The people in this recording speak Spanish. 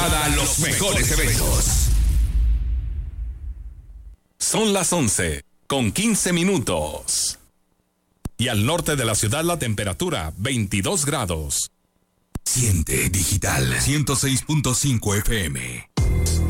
A los mejores eventos. Son las 11:15. Y al norte de la ciudad la temperatura 22 grados. Siente Digital 106.5 FM.